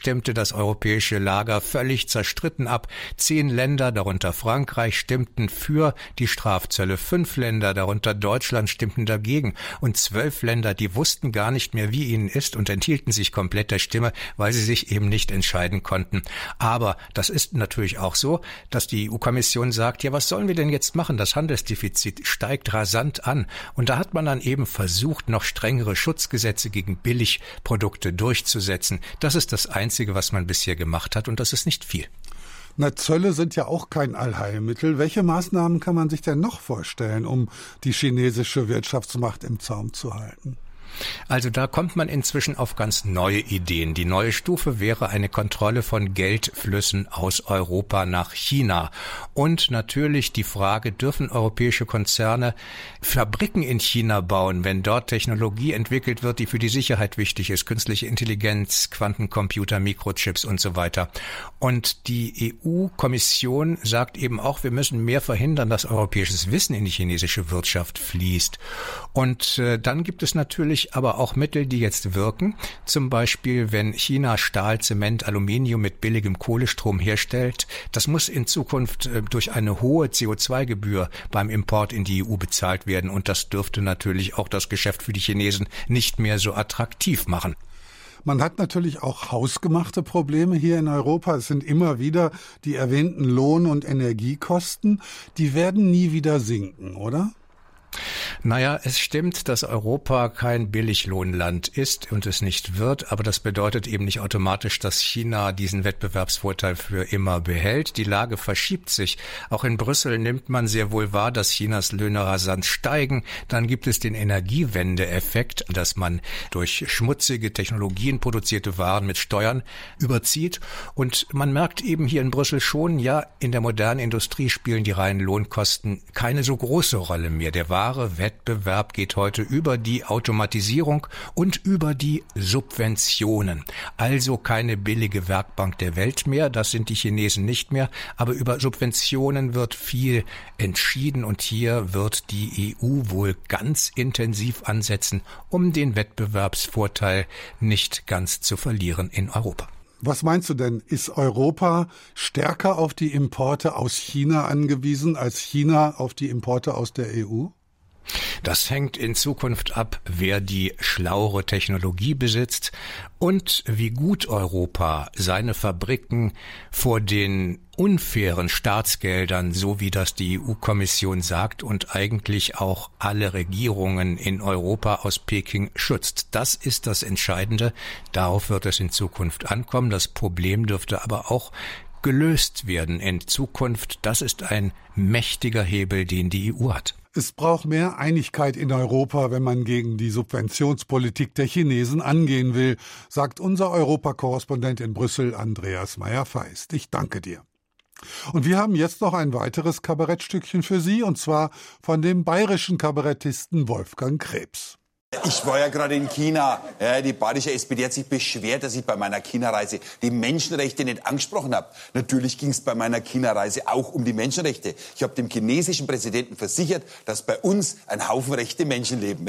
stimmte das europäische Lager völlig zerstritten ab. 10 Länder, darunter Frankreich, stimmten für die Strafzölle. 5 Länder, darunter Deutschland, stimmten dagegen. Und 12 Länder, die wussten gar nicht mehr, wie ihnen ist und enthielten sich komplett der Stimme, weil sie sich eben nicht entscheiden konnten. Aber das ist natürlich auch so, dass die EU-Kommission sagt, ja, was sollen wir denn jetzt machen? Das Handelsdefizit steigt rasant an. Und da hat man dann eben versucht, noch strengere Schutzgesetze gegen Billigprodukte durchzusetzen. Das ist das Einzige, was man bisher gemacht hat, und das ist nicht viel. Na, Zölle sind ja auch kein Allheilmittel. Welche Maßnahmen kann man sich denn noch vorstellen, um die chinesische Wirtschaftsmacht im Zaum zu halten? Also da kommt man inzwischen auf ganz neue Ideen. Die neue Stufe wäre eine Kontrolle von Geldflüssen aus Europa nach China. Und natürlich die Frage, dürfen europäische Konzerne Fabriken in China bauen, wenn dort Technologie entwickelt wird, die für die Sicherheit wichtig ist, künstliche Intelligenz, Quantencomputer, Mikrochips und so weiter. Und die EU-Kommission sagt eben auch, wir müssen mehr verhindern, dass europäisches Wissen in die chinesische Wirtschaft fließt. Und dann gibt es natürlich aber auch Mittel, die jetzt wirken. Zum Beispiel, wenn China Stahl, Zement, Aluminium mit billigem Kohlestrom herstellt. Das muss in Zukunft durch eine hohe CO2-Gebühr beim Import in die EU bezahlt werden. Und das dürfte natürlich auch das Geschäft für die Chinesen nicht mehr so attraktiv machen. Man hat natürlich auch hausgemachte Probleme hier in Europa. Es sind immer wieder die erwähnten Lohn- und Energiekosten. Die werden nie wieder sinken, oder? Naja, es stimmt, dass Europa kein Billiglohnland ist und es nicht wird, aber das bedeutet eben nicht automatisch, dass China diesen Wettbewerbsvorteil für immer behält. Die Lage verschiebt sich. Auch in Brüssel nimmt man sehr wohl wahr, dass Chinas Löhne rasant steigen. Dann gibt es den Energiewende-Effekt, dass man durch schmutzige Technologien produzierte Waren mit Steuern überzieht. Und man merkt eben hier in Brüssel schon, ja, in der modernen Industrie spielen die reinen Lohnkosten keine so große Rolle mehr. Der wahre Wettbewerb geht heute über die Automatisierung und über die Subventionen. Also keine billige Werkbank der Welt mehr, das sind die Chinesen nicht mehr, aber über Subventionen wird viel entschieden und hier wird die EU wohl ganz intensiv ansetzen, um den Wettbewerbsvorteil nicht ganz zu verlieren in Europa. Was meinst du denn? Ist Europa stärker auf die Importe aus China angewiesen als China auf die Importe aus der EU? Das hängt in Zukunft ab, wer die schlauere Technologie besitzt und wie gut Europa seine Fabriken vor den unfairen Staatsgeldern, so wie das die EU-Kommission sagt und eigentlich auch alle Regierungen in Europa aus Peking schützt. Das ist das Entscheidende. Darauf wird es in Zukunft ankommen. Das Problem dürfte aber auch gelöst werden in Zukunft. Das ist ein mächtiger Hebel, den die EU hat. Es braucht mehr Einigkeit in Europa, wenn man gegen die Subventionspolitik der Chinesen angehen will, sagt unser Europakorrespondent in Brüssel, Andreas Meyer-Feist. Ich danke dir. Und wir haben jetzt noch ein weiteres Kabarettstückchen für Sie, und zwar von dem bayerischen Kabarettisten Wolfgang Krebs. Ich war ja gerade in China. Ja, die bayerische SPD hat sich beschwert, dass ich bei meiner China-Reise die Menschenrechte nicht angesprochen habe. Natürlich ging es bei meiner China-Reise auch um die Menschenrechte. Ich habe dem chinesischen Präsidenten versichert, dass bei uns ein Haufen rechte Menschen leben.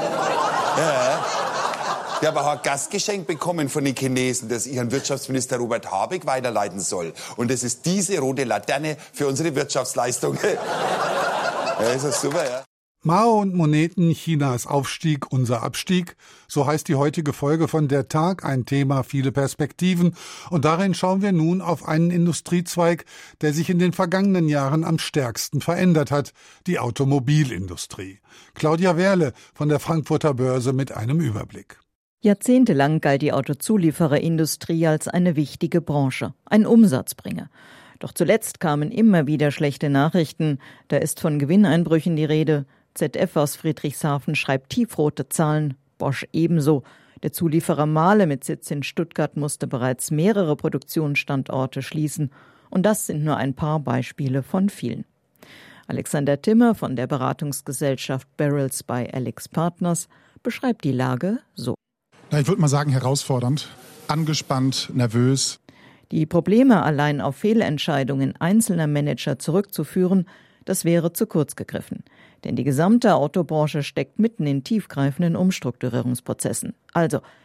Ja. Ich habe auch ein Gastgeschenk bekommen von den Chinesen, das ich an Wirtschaftsminister Robert Habeck weiterleiten soll. Und das ist diese rote Laterne für unsere Wirtschaftsleistung. Ja, ist das super, ja. Mao und Moneten, Chinas Aufstieg, unser Abstieg, so heißt die heutige Folge von Der Tag, ein Thema, viele Perspektiven. Und darin schauen wir nun auf einen Industriezweig, der sich in den vergangenen Jahren am stärksten verändert hat, die Automobilindustrie. Claudia Werle von der Frankfurter Börse mit einem Überblick. Jahrzehntelang galt die Autozuliefererindustrie als eine wichtige Branche, ein Umsatzbringer. Doch zuletzt kamen immer wieder schlechte Nachrichten. Da ist von Gewinneinbrüchen die Rede. ZF aus Friedrichshafen schreibt tiefrote Zahlen, Bosch ebenso. Der Zulieferer Mahle mit Sitz in Stuttgart musste bereits mehrere Produktionsstandorte schließen. Und das sind nur ein paar Beispiele von vielen. Alexander Timmer von der Beratungsgesellschaft Barrels by Alex Partners beschreibt die Lage so. Ich würde mal sagen, herausfordernd, angespannt, nervös. Die Probleme allein auf Fehlentscheidungen einzelner Manager zurückzuführen, das wäre zu kurz gegriffen. Denn die gesamte Autobranche steckt mitten in tiefgreifenden Umstrukturierungsprozessen. Also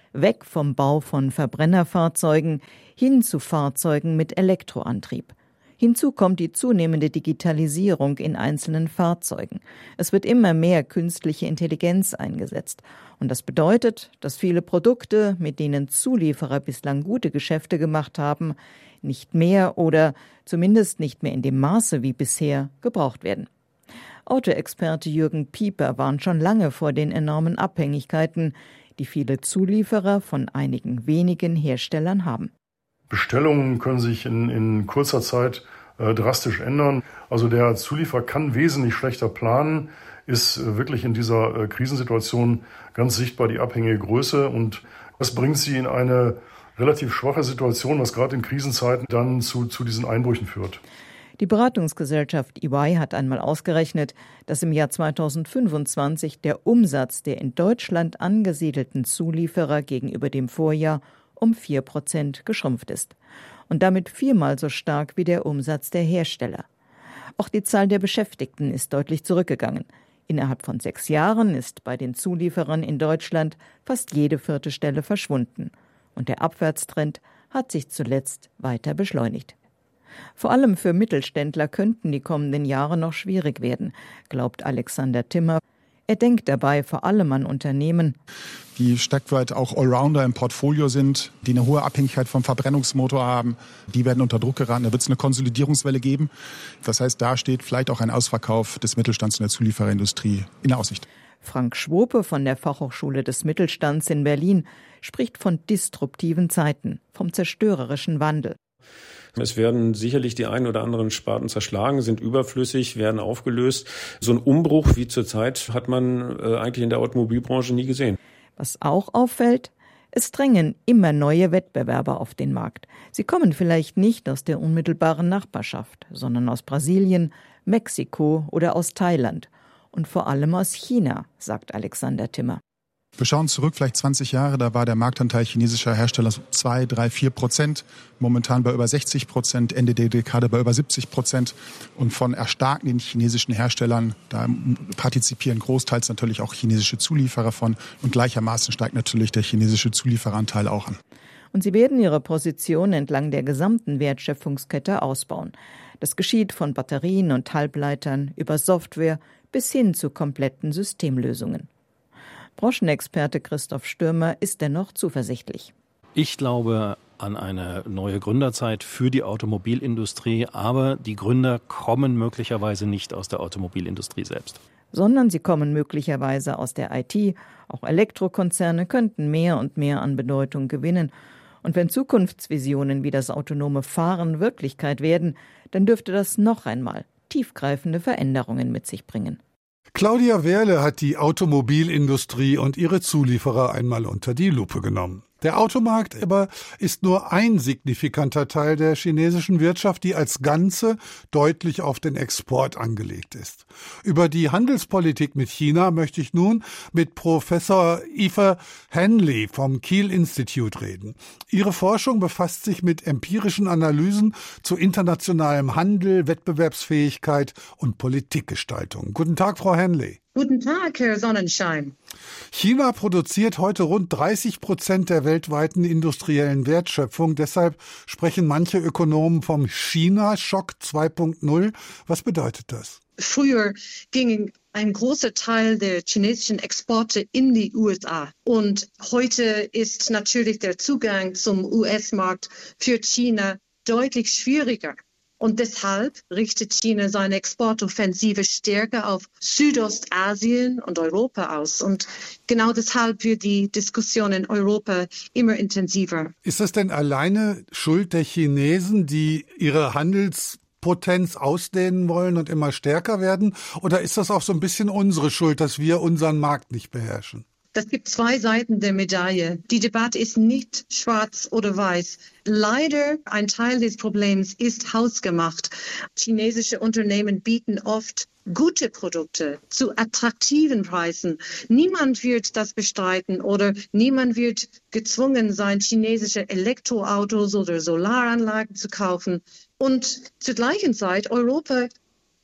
weg vom Bau von Verbrennerfahrzeugen hin zu Fahrzeugen mit Elektroantrieb. Hinzu kommt die zunehmende Digitalisierung in einzelnen Fahrzeugen. Es wird immer mehr künstliche Intelligenz eingesetzt. Und das bedeutet, dass viele Produkte, mit denen Zulieferer bislang gute Geschäfte gemacht haben, nicht mehr oder zumindest nicht mehr in dem Maße wie bisher gebraucht werden. Autoexperte Jürgen Pieper warnt schon lange vor den enormen Abhängigkeiten, die viele Zulieferer von einigen wenigen Herstellern haben. Bestellungen können sich in kurzer Zeit drastisch ändern. Also der Zulieferer kann wesentlich schlechter planen, ist wirklich in dieser Krisensituation ganz sichtbar die abhängige Größe. Und das bringt sie in eine relativ schwache Situation, was gerade in Krisenzeiten dann zu diesen Einbrüchen führt. Die Beratungsgesellschaft EY hat einmal ausgerechnet, dass im Jahr 2025 der Umsatz der in Deutschland angesiedelten Zulieferer gegenüber dem Vorjahr um 4% geschrumpft ist. Und damit 4-mal so stark wie der Umsatz der Hersteller. Auch die Zahl der Beschäftigten ist deutlich zurückgegangen. Innerhalb von 6 Jahren ist bei den Zulieferern in Deutschland fast jede 4. Stelle verschwunden. Und der Abwärtstrend hat sich zuletzt weiter beschleunigt. Vor allem für Mittelständler könnten die kommenden Jahre noch schwierig werden, glaubt Alexander Timmer. Er denkt dabei vor allem an Unternehmen, die steckweit auch Allrounder im Portfolio sind, die eine hohe Abhängigkeit vom Verbrennungsmotor haben. Die werden unter Druck geraten. Da wird es eine Konsolidierungswelle geben. Das heißt, da steht vielleicht auch ein Ausverkauf des Mittelstands in der Zuliefererindustrie in Aussicht. Frank Schwope von der Fachhochschule des Mittelstands in Berlin spricht von disruptiven Zeiten, vom zerstörerischen Wandel. Es werden sicherlich die einen oder anderen Sparten zerschlagen, sind überflüssig, werden aufgelöst. So einen Umbruch wie zurzeit hat man eigentlich in der Automobilbranche nie gesehen. Was auch auffällt, es drängen immer neue Wettbewerber auf den Markt. Sie kommen vielleicht nicht aus der unmittelbaren Nachbarschaft, sondern aus Brasilien, Mexiko oder aus Thailand. Und vor allem aus China, sagt Alexander Timmer. Wir schauen zurück, vielleicht 20 Jahre, da war der Marktanteil chinesischer Hersteller 2, 3, 4%, momentan bei über 60%, Ende der Dekade bei über 70%. Und von erstarkenden chinesischen Herstellern, da partizipieren großteils natürlich auch chinesische Zulieferer von. Und gleichermaßen steigt natürlich der chinesische Zuliefereranteil auch an. Und sie werden ihre Position entlang der gesamten Wertschöpfungskette ausbauen. Das geschieht von Batterien und Halbleitern über Software bis hin zu kompletten Systemlösungen. Branchenexperte Christoph Stürmer ist dennoch zuversichtlich. Ich glaube an eine neue Gründerzeit für die Automobilindustrie, aber die Gründer kommen möglicherweise nicht aus der Automobilindustrie selbst. Sondern sie kommen möglicherweise aus der IT. Auch Elektrokonzerne könnten mehr und mehr an Bedeutung gewinnen. Und wenn Zukunftsvisionen wie das autonome Fahren Wirklichkeit werden, dann dürfte das noch einmal tiefgreifende Veränderungen mit sich bringen. Claudia Wehrle hat die Automobilindustrie und ihre Zulieferer einmal unter die Lupe genommen. Der Automarkt aber ist nur ein signifikanter Teil der chinesischen Wirtschaft, die als Ganze deutlich auf den Export angelegt ist. Über die Handelspolitik mit China möchte ich nun mit Professor Aoife Henley vom Kiel Institute reden. Ihre Forschung befasst sich mit empirischen Analysen zu internationalem Handel, Wettbewerbsfähigkeit und Politikgestaltung. Guten Tag, Frau Henley. Guten Tag, Herr Sonnenschein. China produziert heute rund 30% der weltweiten industriellen Wertschöpfung. Deshalb sprechen manche Ökonomen vom China-Schock 2.0. Was bedeutet das? Früher ging ein großer Teil der chinesischen Exporte in die USA. Und heute ist natürlich der Zugang zum US-Markt für China deutlich schwieriger. Und deshalb richtet China seine Exportoffensive stärker auf Südostasien und Europa aus. Und genau deshalb wird die Diskussion in Europa immer intensiver. Ist das denn alleine Schuld der Chinesen, die ihre Handelspotenz ausdehnen wollen und immer stärker werden? Oder ist das auch so ein bisschen unsere Schuld, dass wir unseren Markt nicht beherrschen? Es gibt 2 Seiten der Medaille. Die Debatte ist nicht schwarz oder weiß. Leider, ein Teil des Problems ist hausgemacht. Chinesische Unternehmen bieten oft gute Produkte zu attraktiven Preisen. Niemand wird das bestreiten oder niemand wird gezwungen sein, chinesische Elektroautos oder Solaranlagen zu kaufen. Und zur gleichen Zeit, Europa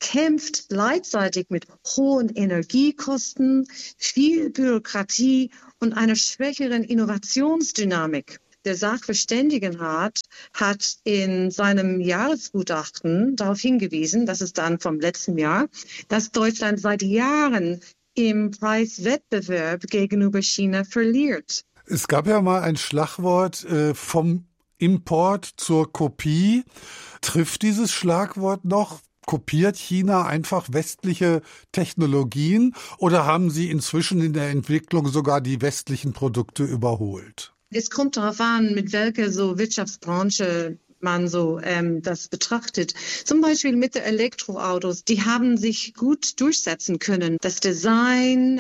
kämpft gleichzeitig mit hohen Energiekosten, viel Bürokratie und einer schwächeren Innovationsdynamik. Der Sachverständigenrat hat in seinem Jahresgutachten darauf hingewiesen, das ist dann vom letzten Jahr, dass Deutschland seit Jahren im Preiswettbewerb gegenüber China verliert. Es gab ja mal ein Schlagwort vom Import zur Kopie. Trifft dieses Schlagwort noch? Kopiert China einfach westliche Technologien oder haben sie inzwischen in der Entwicklung sogar die westlichen Produkte überholt? Es kommt darauf an, mit welcher so Wirtschaftsbranche man so das betrachtet. Zum Beispiel mit den Elektroautos, die haben sich gut durchsetzen können. Das Design,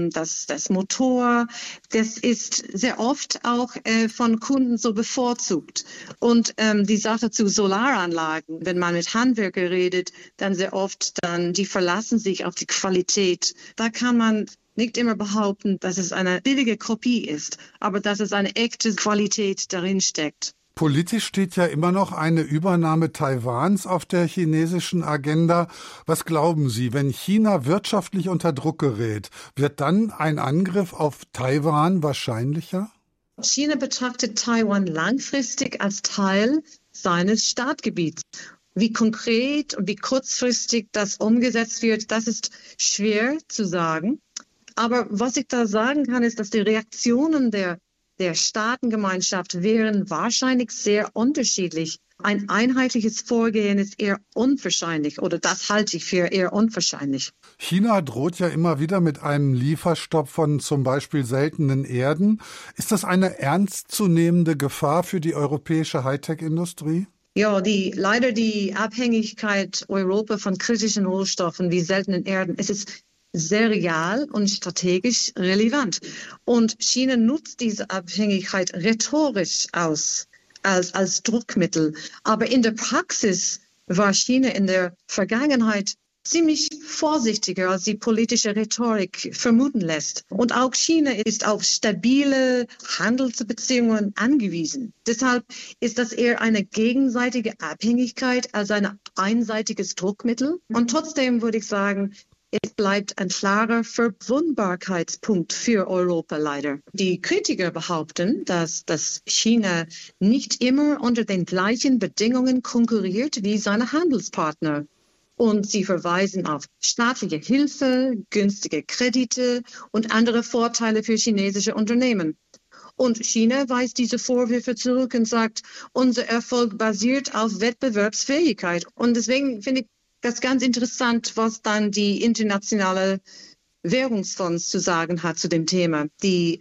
das Motor, das ist sehr oft auch von Kunden so bevorzugt. Und die Sache zu Solaranlagen, wenn man mit Handwerker redet, dann sehr oft, die verlassen sich auf die Qualität. Da kann man nicht immer behaupten, dass es eine billige Kopie ist, aber dass es eine echte Qualität darin steckt. Politisch steht ja immer noch eine Übernahme Taiwans auf der chinesischen Agenda. Was glauben Sie, wenn China wirtschaftlich unter Druck gerät, wird dann ein Angriff auf Taiwan wahrscheinlicher? China betrachtet Taiwan langfristig als Teil seines Staatsgebiets. Wie konkret und wie kurzfristig das umgesetzt wird, das ist schwer zu sagen. Aber was ich da sagen kann, ist, dass die Reaktionen der Staatengemeinschaft wären wahrscheinlich sehr unterschiedlich. Ein einheitliches Vorgehen ist eher unwahrscheinlich oder das halte ich für eher unwahrscheinlich. China droht ja immer wieder mit einem Lieferstopp von zum Beispiel seltenen Erden. Ist das eine ernstzunehmende Gefahr für die europäische Hightech-Industrie? Ja, leider die Abhängigkeit Europa von kritischen Rohstoffen wie seltenen Erden, es ist sehr real und strategisch relevant. Und China nutzt diese Abhängigkeit rhetorisch aus, als Druckmittel. Aber in der Praxis war China in der Vergangenheit ziemlich vorsichtiger, als die politische Rhetorik vermuten lässt. Und auch China ist auf stabile Handelsbeziehungen angewiesen. Deshalb ist das eher eine gegenseitige Abhängigkeit als ein einseitiges Druckmittel. Und trotzdem würde ich sagen, es bleibt ein klarer Verwundbarkeitspunkt für Europa leider. Die Kritiker behaupten, dass China nicht immer unter den gleichen Bedingungen konkurriert wie seine Handelspartner. Und sie verweisen auf staatliche Hilfe, günstige Kredite und andere Vorteile für chinesische Unternehmen. Und China weist diese Vorwürfe zurück und sagt, unser Erfolg basiert auf Wettbewerbsfähigkeit. Und deswegen finde ich das ist ganz interessant, was dann die internationale Währungsfonds zu sagen hat zu dem Thema. Die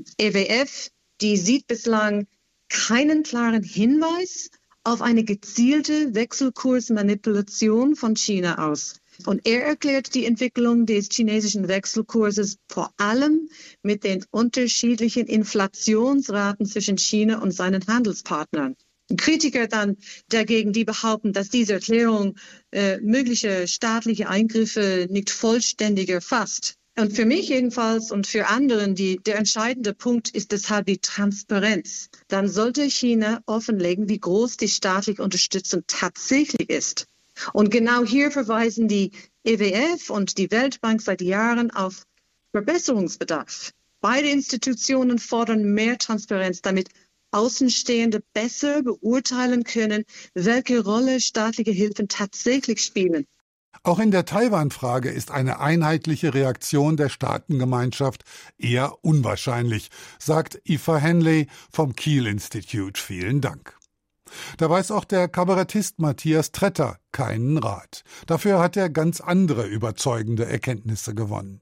EWF, die sieht bislang keinen klaren Hinweis auf eine gezielte Wechselkursmanipulation von China aus. Und er erklärt die Entwicklung des chinesischen Wechselkurses vor allem mit den unterschiedlichen Inflationsraten zwischen China und seinen Handelspartnern. Kritiker dann dagegen, die behaupten, dass diese Erklärung mögliche staatliche Eingriffe nicht vollständig erfasst. Und für mich jedenfalls und für anderen, der entscheidende Punkt ist deshalb die Transparenz. Dann sollte China offenlegen, wie groß die staatliche Unterstützung tatsächlich ist. Und genau hier verweisen die EWF und die Weltbank seit Jahren auf Verbesserungsbedarf. Beide Institutionen fordern mehr Transparenz, damit Außenstehende besser beurteilen können, welche Rolle staatliche Hilfen tatsächlich spielen. Auch in der Taiwan-Frage ist eine einheitliche Reaktion der Staatengemeinschaft eher unwahrscheinlich, sagt Aoife Henley vom Kiel Institute. Vielen Dank. Da weiß auch der Kabarettist Matthias Tretter keinen Rat. Dafür hat er ganz andere überzeugende Erkenntnisse gewonnen.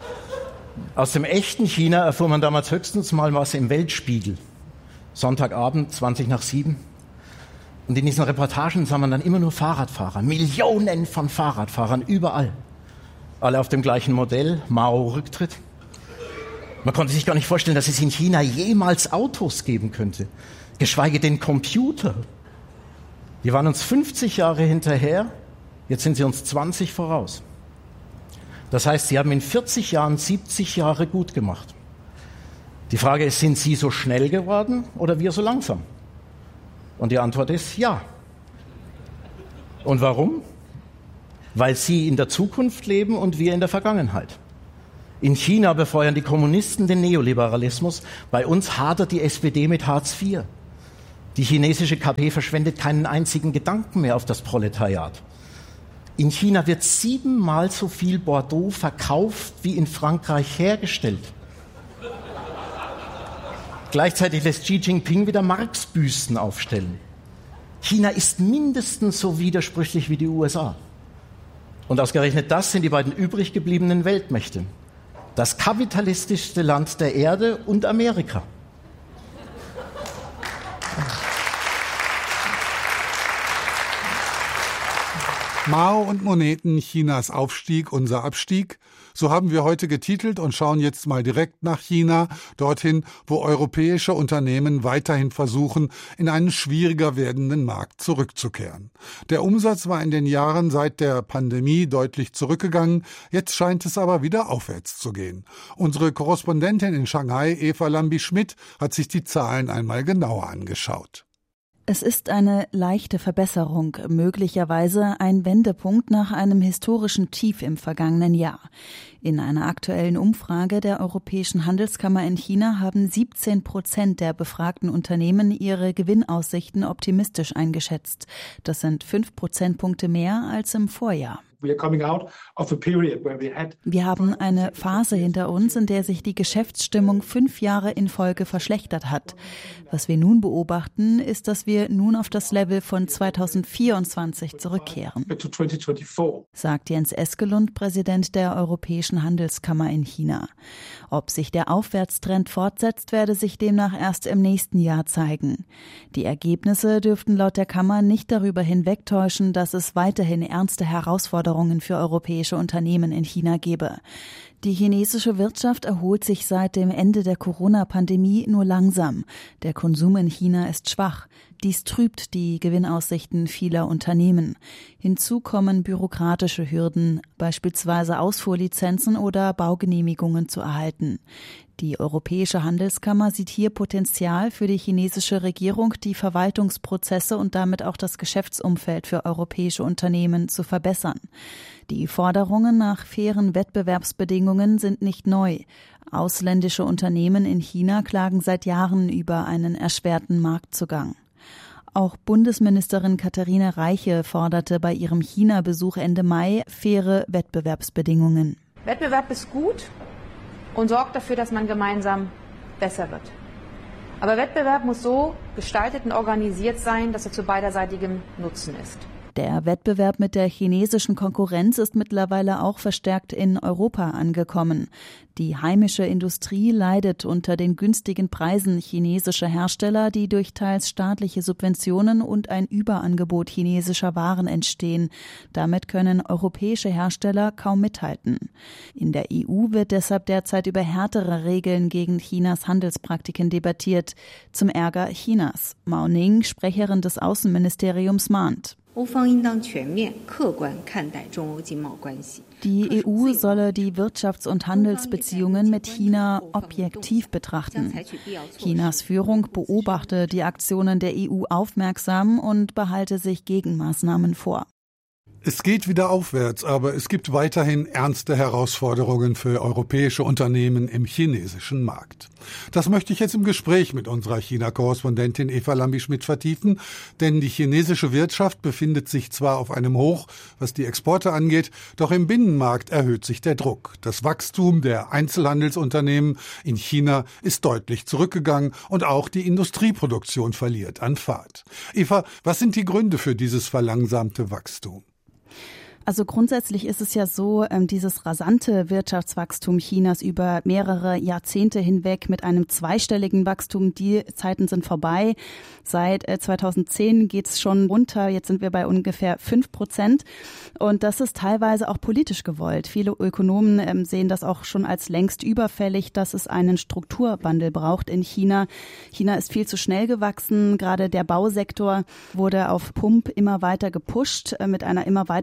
Aus dem echten China erfuhr man damals höchstens mal was im Weltspiegel. Sonntagabend, 6:20. Und in diesen Reportagen sah man dann immer nur Fahrradfahrer, Millionen von Fahrradfahrern überall. Alle auf dem gleichen Modell, Mao-Rücktritt. Man konnte sich gar nicht vorstellen, dass es in China jemals Autos geben könnte, geschweige denn Computer. Die waren uns 50 Jahre hinterher, jetzt sind sie uns 20 voraus. Das heißt, sie haben in 40 Jahren 70 Jahre gut gemacht. Die Frage ist, sind sie so schnell geworden oder wir so langsam? Und die Antwort ist ja. Und warum? weil sie in der Zukunft leben und wir in der Vergangenheit. In China befeuern die Kommunisten den Neoliberalismus, bei uns hadert die SPD mit Hartz IV. Die chinesische KP verschwendet keinen einzigen Gedanken mehr auf das Proletariat. In China wird 7-mal so viel Bordeaux verkauft wie in Frankreich hergestellt. Gleichzeitig lässt Xi Jinping wieder Marx-Büsten aufstellen. China ist mindestens so widersprüchlich wie die USA. Und ausgerechnet das sind die beiden übrig gebliebenen Weltmächte. Das kapitalistischste Land der Erde und Amerika. Mao und Moneten, Chinas Aufstieg, unser Abstieg. So haben wir heute getitelt und schauen jetzt mal direkt nach China, dorthin, wo europäische Unternehmen weiterhin versuchen, in einen schwieriger werdenden Markt zurückzukehren. Der Umsatz war in den Jahren seit der Pandemie deutlich zurückgegangen, jetzt scheint es aber wieder aufwärts zu gehen. Unsere Korrespondentin in Shanghai, Eva Lambi-Schmidt, hat sich die Zahlen einmal genauer angeschaut. Es ist eine leichte Verbesserung, möglicherweise ein Wendepunkt nach einem historischen Tief im vergangenen Jahr. In einer aktuellen Umfrage der Europäischen Handelskammer in China haben 17% der befragten Unternehmen ihre Gewinnaussichten optimistisch eingeschätzt. Das sind 5 Prozentpunkte mehr als im Vorjahr. Wir haben eine Phase hinter uns, in der sich die Geschäftsstimmung 5 Jahre in Folge verschlechtert hat. Was wir nun beobachten, ist, dass wir nun auf das Level von 2024 zurückkehren, sagt Jens Eskelund, Präsident der Europäischen Handelskammer in China. Ob sich der Aufwärtstrend fortsetzt, werde sich demnach erst im nächsten Jahr zeigen. Die Ergebnisse dürften laut der Kammer nicht darüber hinwegtäuschen, dass es weiterhin ernste Herausforderungen für europäische Unternehmen in China gebe. Die chinesische Wirtschaft erholt sich seit dem Ende der Corona-Pandemie nur langsam. Der Konsum in China ist schwach. Dies trübt die Gewinnaussichten vieler Unternehmen. Hinzu kommen bürokratische Hürden, beispielsweise Ausfuhrlizenzen oder Baugenehmigungen zu erhalten. Die Europäische Handelskammer sieht hier Potenzial für die chinesische Regierung, die Verwaltungsprozesse und damit auch das Geschäftsumfeld für europäische Unternehmen zu verbessern. Die Forderungen nach fairen Wettbewerbsbedingungen sind nicht neu. Ausländische Unternehmen in China klagen seit Jahren über einen erschwerten Marktzugang. Auch Bundesministerin Katharina Reiche forderte bei ihrem China-Besuch Ende Mai faire Wettbewerbsbedingungen. Wettbewerb ist gut und sorgt dafür, dass man gemeinsam besser wird. Aber Wettbewerb muss so gestaltet und organisiert sein, dass er zu beiderseitigem Nutzen ist. Der Wettbewerb mit der chinesischen Konkurrenz ist mittlerweile auch verstärkt in Europa angekommen. Die heimische Industrie leidet unter den günstigen Preisen chinesischer Hersteller, die durch teils staatliche Subventionen und ein Überangebot chinesischer Waren entstehen. Damit können europäische Hersteller kaum mithalten. In der EU wird deshalb derzeit über härtere Regeln gegen Chinas Handelspraktiken debattiert, zum Ärger Chinas. Mao Ning, Sprecherin des Außenministeriums, mahnt: Die EU solle die Wirtschafts- und Handelsbeziehungen mit China objektiv betrachten. Chinas Führung beobachte die Aktionen der EU aufmerksam und behalte sich Gegenmaßnahmen vor. Es geht wieder aufwärts, aber es gibt weiterhin ernste Herausforderungen für europäische Unternehmen im chinesischen Markt. Das möchte ich jetzt im Gespräch mit unserer China-Korrespondentin Eva Lambi-Schmidt vertiefen, denn die chinesische Wirtschaft befindet sich zwar auf einem Hoch, was die Exporte angeht, doch im Binnenmarkt erhöht sich der Druck. Das Wachstum der Einzelhandelsunternehmen in China ist deutlich zurückgegangen und auch die Industrieproduktion verliert an Fahrt. Eva, was sind die Gründe für dieses verlangsamte Wachstum? Also grundsätzlich ist es ja so, dieses rasante Wirtschaftswachstum Chinas über mehrere Jahrzehnte hinweg mit einem zweistelligen Wachstum, die Zeiten sind vorbei. Seit 2010 geht's schon runter, jetzt sind wir bei ungefähr 5%. Und das ist teilweise auch politisch gewollt. Viele Ökonomen sehen das auch schon als längst überfällig, dass es einen Strukturwandel braucht in China. China ist viel zu schnell gewachsen, gerade der Bausektor wurde auf Pump immer weiter gepusht mit einer immer weiter wachsenden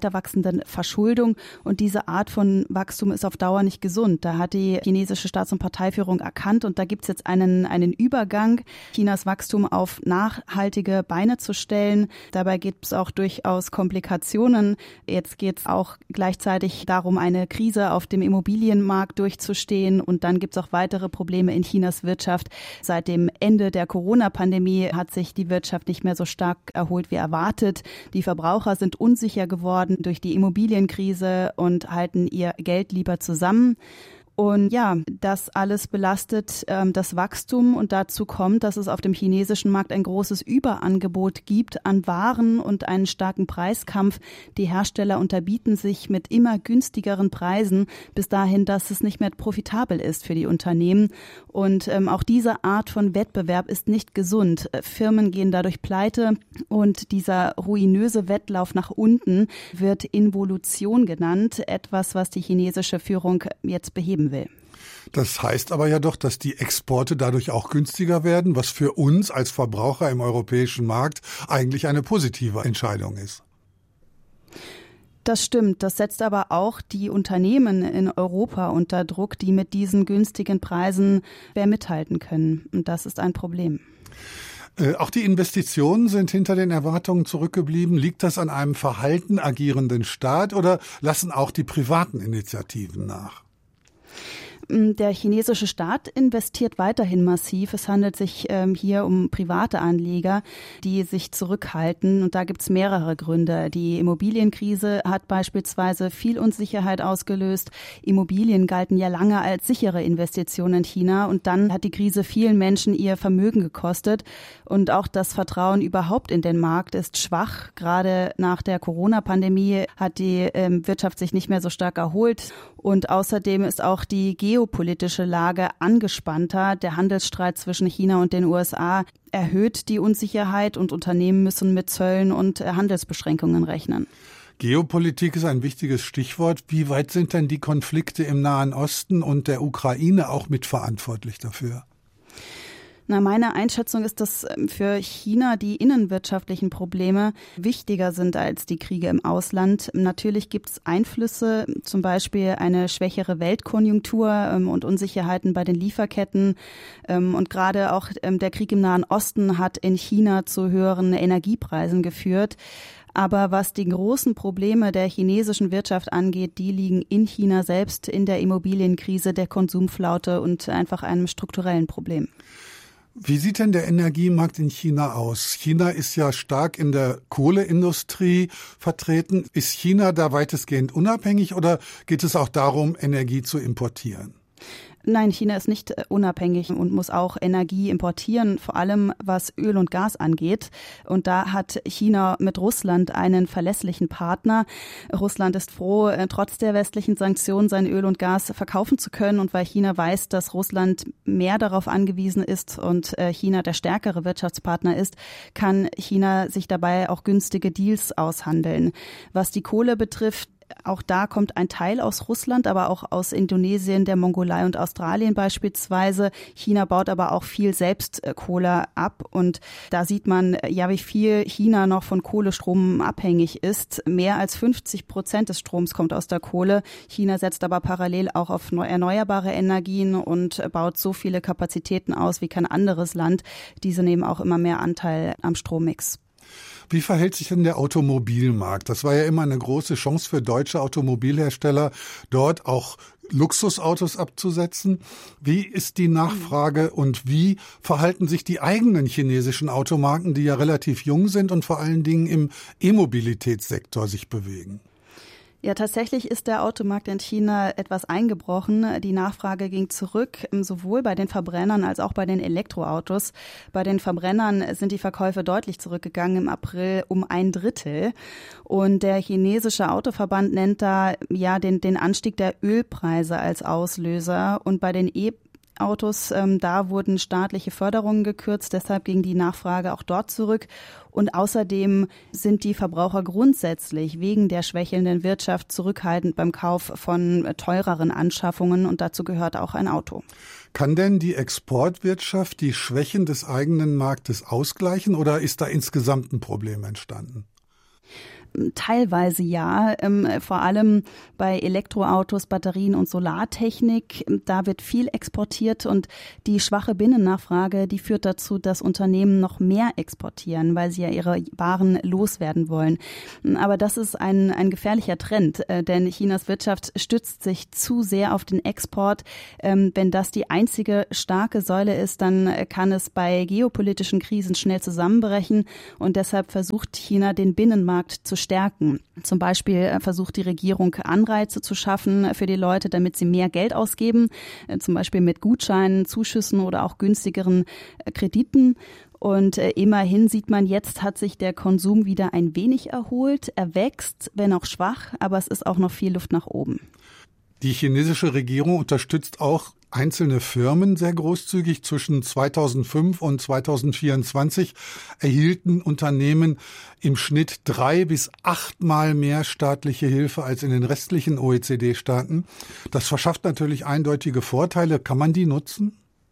wachsenden Verschuldung. Und diese Art von Wachstum ist auf Dauer nicht gesund. Da hat die chinesische Staats- und Parteiführung erkannt und da gibt es jetzt einen Übergang, Chinas Wachstum auf nachhaltige Beine zu stellen. Dabei gibt es auch durchaus Komplikationen. Jetzt geht es auch gleichzeitig darum, eine Krise auf dem Immobilienmarkt durchzustehen. Und dann gibt es auch weitere Probleme in Chinas Wirtschaft. Seit dem Ende der Corona-Pandemie hat sich die Wirtschaft nicht mehr so stark erholt wie erwartet. Die Verbraucher sind unsicher geworden durch die Immobilienkrise und halten ihr Geld lieber zusammen. Und ja, das alles belastet das Wachstum und dazu kommt, dass es auf dem chinesischen Markt ein großes Überangebot gibt an Waren und einen starken Preiskampf. Die Hersteller unterbieten sich mit immer günstigeren Preisen bis dahin, dass es nicht mehr profitabel ist für die Unternehmen. Und auch diese Art von Wettbewerb ist nicht gesund. Firmen gehen dadurch pleite und dieser ruinöse Wettlauf nach unten wird Involution genannt, etwas, was die chinesische Führung jetzt beheben will. Das heißt aber ja doch, dass die Exporte dadurch auch günstiger werden, was für uns als Verbraucher im europäischen Markt eigentlich eine positive Entscheidung ist. Das stimmt. Das setzt aber auch die Unternehmen in Europa unter Druck, die mit diesen günstigen Preisen schwer mithalten können. Und das ist ein Problem. Auch die Investitionen sind hinter den Erwartungen zurückgeblieben. Liegt das an einem verhalten agierenden Staat oder lassen auch die privaten Initiativen nach? Der chinesische Staat investiert weiterhin massiv. Es handelt sich hier um private Anleger, die sich zurückhalten. Und da gibt es mehrere Gründe. Die Immobilienkrise hat beispielsweise viel Unsicherheit ausgelöst. Immobilien galten ja lange als sichere Investition in China. Und dann hat die Krise vielen Menschen ihr Vermögen gekostet. Und auch das Vertrauen überhaupt in den Markt ist schwach. Gerade nach der Corona-Pandemie hat die Wirtschaft sich nicht mehr so stark erholt. Und außerdem ist auch die geopolitische Lage angespannter. Der Handelsstreit zwischen China und den USA erhöht die Unsicherheit und Unternehmen müssen mit Zöllen und Handelsbeschränkungen rechnen. Geopolitik ist ein wichtiges Stichwort. Wie weit sind denn die Konflikte im Nahen Osten und der Ukraine auch mitverantwortlich dafür? Meine Einschätzung ist, dass für China die innenwirtschaftlichen Probleme wichtiger sind als die Kriege im Ausland. Natürlich gibt es Einflüsse, zum Beispiel eine schwächere Weltkonjunktur und Unsicherheiten bei den Lieferketten. Und gerade auch der Krieg im Nahen Osten hat in China zu höheren Energiepreisen geführt. Aber was die großen Probleme der chinesischen Wirtschaft angeht, die liegen in China selbst, in der Immobilienkrise, der Konsumflaute und einfach einem strukturellen Problem. Wie sieht denn der Energiemarkt in China aus? China ist ja stark in der Kohleindustrie vertreten. Ist China da weitestgehend unabhängig oder geht es auch darum, Energie zu importieren? Nein, China ist nicht unabhängig und muss auch Energie importieren, vor allem was Öl und Gas angeht. Und da hat China mit Russland einen verlässlichen Partner. Russland ist froh, trotz der westlichen Sanktionen sein Öl und Gas verkaufen zu können. Und weil China weiß, dass Russland mehr darauf angewiesen ist und China der stärkere Wirtschaftspartner ist, kann China sich dabei auch günstige Deals aushandeln. Was die Kohle betrifft, auch da kommt ein Teil aus Russland, aber auch aus Indonesien, der Mongolei und Australien beispielsweise. China baut aber auch viel selbst Kohle ab und da sieht man ja, wie viel China noch von Kohlestrom abhängig ist. Mehr als 50% des Stroms kommt aus der Kohle. China setzt aber parallel auch auf erneuerbare Energien und baut so viele Kapazitäten aus wie kein anderes Land. Diese nehmen auch immer mehr Anteil am Strommix. Wie verhält sich denn der Automobilmarkt? Das war ja immer eine große Chance für deutsche Automobilhersteller, dort auch Luxusautos abzusetzen. Wie ist die Nachfrage und wie verhalten sich die eigenen chinesischen Automarken, die ja relativ jung sind und vor allen Dingen im E-Mobilitätssektor sich bewegen? Ja, tatsächlich ist der Automarkt in China etwas eingebrochen. Die Nachfrage ging zurück, sowohl bei den Verbrennern als auch bei den Elektroautos. Bei den Verbrennern sind die Verkäufe deutlich zurückgegangen im April um 1/3. Und der chinesische Autoverband nennt da ja den Anstieg der Ölpreise als Auslöser. Und bei den Autos, da wurden staatliche Förderungen gekürzt, deshalb ging die Nachfrage auch dort zurück. Und außerdem sind die Verbraucher grundsätzlich wegen der schwächelnden Wirtschaft zurückhaltend beim Kauf von teureren Anschaffungen und dazu gehört auch ein Auto. Kann denn die Exportwirtschaft die Schwächen des eigenen Marktes ausgleichen oder ist da insgesamt ein Problem entstanden? Teilweise ja, vor allem bei Elektroautos, Batterien und Solartechnik. Da wird viel exportiert und die schwache Binnennachfrage, die führt dazu, dass Unternehmen noch mehr exportieren, weil sie ja ihre Waren loswerden wollen. Aber das ist ein gefährlicher Trend, denn Chinas Wirtschaft stützt sich zu sehr auf den Export. Wenn das die einzige starke Säule ist, dann kann es bei geopolitischen Krisen schnell zusammenbrechen und deshalb versucht China, den Binnenmarkt zu stärken. Zum Beispiel versucht die Regierung, Anreize zu schaffen für die Leute, damit sie mehr Geld ausgeben, zum Beispiel mit Gutscheinen, Zuschüssen oder auch günstigeren Krediten. Und immerhin sieht man, jetzt hat sich der Konsum wieder ein wenig erholt. Er wächst, wenn auch schwach, aber es ist auch noch viel Luft nach oben. Die chinesische Regierung unterstützt auch einzelne Firmen sehr großzügig. Zwischen 2005 und 2024 erhielten Unternehmen im Schnitt 3 bis 8 Mal mehr staatliche Hilfe als in den restlichen OECD-Staaten. Das verschafft natürlich eindeutige Vorteile. Kann man die nutzen?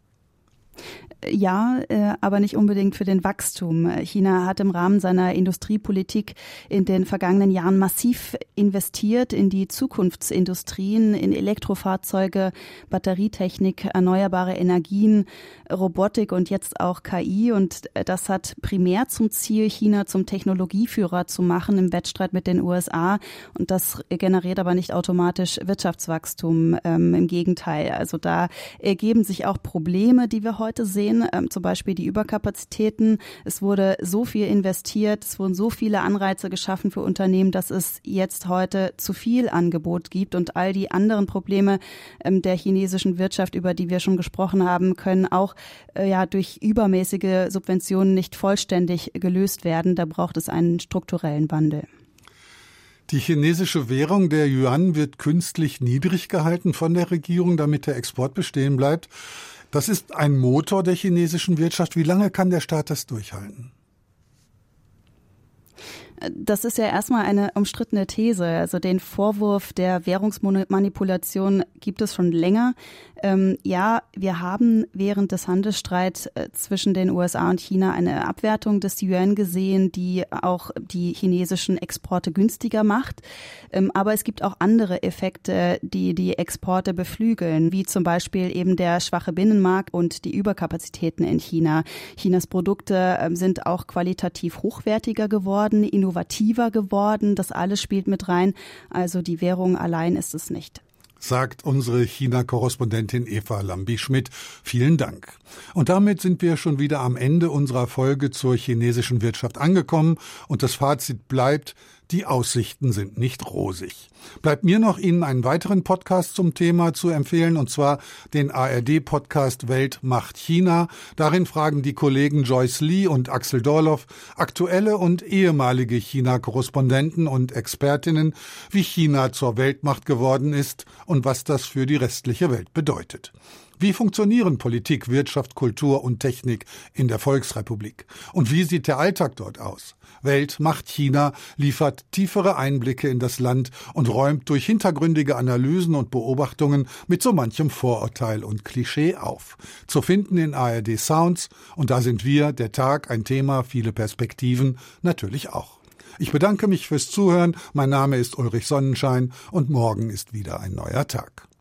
Ja, aber nicht unbedingt für den Wachstum. China hat im Rahmen seiner Industriepolitik in den vergangenen Jahren massiv investiert in die Zukunftsindustrien, in Elektrofahrzeuge, Batterietechnik, erneuerbare Energien, Robotik und jetzt auch KI. Und das hat primär zum Ziel, China zum Technologieführer zu machen im Wettstreit mit den USA. Und das generiert aber nicht automatisch Wirtschaftswachstum. Im Gegenteil. Also da ergeben sich auch Probleme, die wir heute sehen. Zum Beispiel die Überkapazitäten. Es wurde so viel investiert, es wurden so viele Anreize geschaffen für Unternehmen, dass es jetzt heute zu viel Angebot gibt und all die anderen Probleme der chinesischen Wirtschaft, über die wir schon gesprochen haben, können auch durch übermäßige Subventionen nicht vollständig gelöst werden. Da braucht es einen strukturellen Wandel. Die chinesische Währung, der Yuan, wird künstlich niedrig gehalten von der Regierung, damit der Export bestehen bleibt. Das ist ein Motor der chinesischen Wirtschaft. Wie lange kann der Staat das durchhalten? Das ist ja erstmal eine umstrittene These. Also den Vorwurf der Währungsmanipulation gibt es schon länger. Ja, wir haben während des Handelsstreits zwischen den USA und China eine Abwertung des Yuan gesehen, die auch die chinesischen Exporte günstiger macht. Aber es gibt auch andere Effekte, die die Exporte beflügeln, wie zum Beispiel eben der schwache Binnenmarkt und die Überkapazitäten in China. Chinas Produkte sind auch qualitativ hochwertiger geworden, innovativer geworden. Das alles spielt mit rein. Also die Währung allein ist es nicht. Sagt unsere China-Korrespondentin Eva Lambi-Schmidt. Vielen Dank. Und damit sind wir schon wieder am Ende unserer Folge zur chinesischen Wirtschaft angekommen. Und das Fazit bleibt, die Aussichten sind nicht rosig. Bleibt mir noch, Ihnen einen weiteren Podcast zum Thema zu empfehlen, und zwar den ARD-Podcast Welt macht China. Darin fragen die Kollegen Joyce Lee und Axel Dorloff aktuelle und ehemalige China-Korrespondenten und Expertinnen, wie China zur Weltmacht geworden ist und was das für die restliche Welt bedeutet. Wie funktionieren Politik, Wirtschaft, Kultur und Technik in der Volksrepublik? Und wie sieht der Alltag dort aus? Welt macht China liefert tiefere Einblicke in das Land und räumt durch hintergründige Analysen und Beobachtungen mit so manchem Vorurteil und Klischee auf. Zu finden in ARD Sounds, und da sind wir, der Tag, ein Thema, viele Perspektiven, natürlich auch. Ich bedanke mich fürs Zuhören. Mein Name ist Ulrich Sonnenschein und morgen ist wieder ein neuer Tag.